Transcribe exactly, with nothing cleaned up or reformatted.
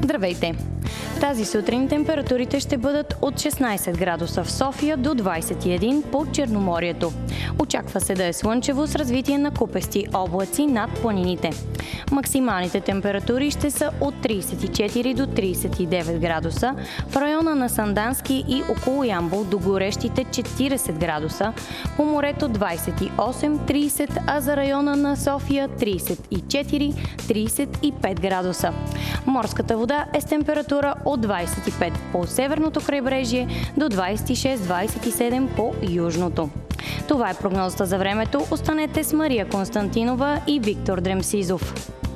Здравейте! Тази сутрин температурите ще бъдат от шестнайсет градуса в София до двайсет и един по Черноморието. Очаква се да е слънчево с развитие на купести облаци над планините. Максималните температури ще са от трийсет и четири до трийсет и девет градуса, в района на Сандански и около Ямбол до горещите четирийсет градуса, по морето двайсет и осем до трийсет, а за района на София трийсет и четири до трийсет и пет градуса. Морската вода е с температура от двайсет и пет по северното крайбрежие до двайсет и шест до двайсет и седем по южното. Това е прогнозата за времето. Останете с Мария Константинова и Виктор Дремсизов.